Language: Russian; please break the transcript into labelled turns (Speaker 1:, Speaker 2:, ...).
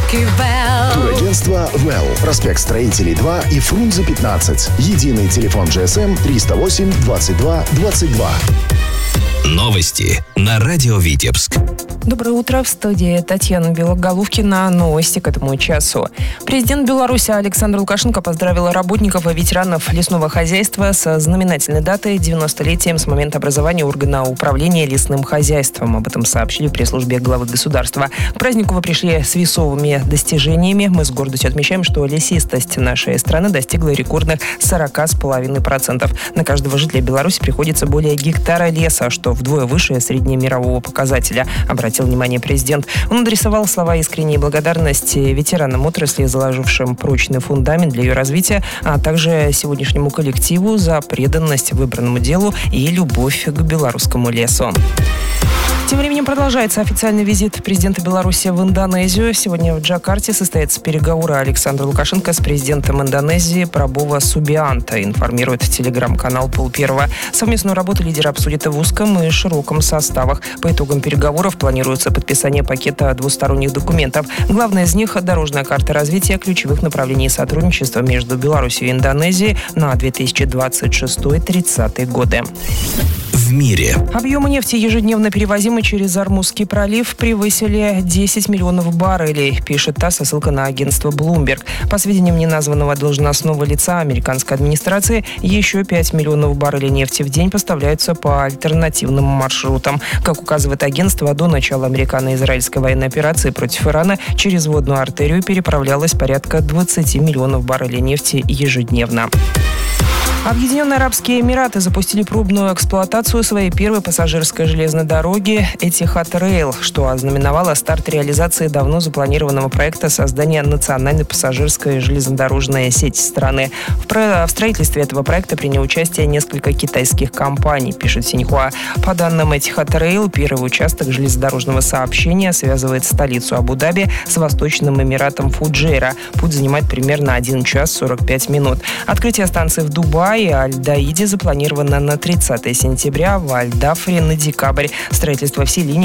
Speaker 1: Турагентство «Well». Проспект Строителей 2 и Фрунзе 15. Единый телефон GSM 308 22 22.
Speaker 2: Новости на радио Витебск.
Speaker 3: Доброе утро. В студии Татьяна Белоголовкина. Новости к этому часу. Президент Беларуси Александр Лукашенко поздравил работников и ветеранов лесного хозяйства со знаменательной датой 90-летием с момента образования органа управления лесным хозяйством. Об этом сообщили в пресс-службе главы государства. К празднику вы пришли с весовыми достижениями. Мы с гордостью отмечаем, что лесистость нашей страны достигла рекордных 40,5%. На каждого жителя Беларуси приходится более гектара леса, что вдвое выше среднемирового показателя, обратил внимание президент. Он адресовал слова искренней благодарности ветеранам отрасли, заложившим прочный фундамент для ее развития, а также сегодняшнему коллективу за преданность выбранному делу и любовь к белорусскому лесу. Тем временем продолжается официальный визит президента Беларуси в Индонезию. Сегодня в Джакарте состоятся переговоры Александра Лукашенко с президентом Индонезии Прабово Субианто, информирует телеграм-канал «Полперво». Совместную работу лидеры обсудят в узком и широком составах. По итогам переговоров планируется подписание пакета двусторонних документов. Главное из них – дорожная карта развития ключевых направлений сотрудничества между Беларусью и Индонезией на 2026-30 годы.
Speaker 2: В мире.
Speaker 3: Объемы нефти, ежедневно перевозимые через Ормузский пролив, превысили 10 миллионов баррелей, пишет ТАСС со ссылкой на агентство Bloomberg. По сведениям неназванного должностного лица американской администрации, еще 5 миллионов баррелей нефти в день поставляются по альтернативным маршрутам. Как указывает агентство, до начала американо-израильской военной операции против Ирана через водную артерию переправлялось порядка 20 миллионов баррелей нефти ежедневно. Объединенные Арабские Эмираты запустили пробную эксплуатацию своей первой пассажирской железной дороги Этихад Рейл, что ознаменовало старт реализации давно запланированного проекта создания национальной пассажирской железнодорожной сети страны. В строительстве этого проекта приняли участие несколько китайских компаний, пишет Синьхуа. По данным Этихад Рейл, первый участок железнодорожного сообщения связывает столицу Абу-Даби с Восточным Эмиратом Фуджейра. Путь занимает примерно 1 час 45 минут. Открытие станции в Дубае и Аль-Даиде запланировано на 30 сентября, в Аль-Дафре на декабрь. Строительство всей линии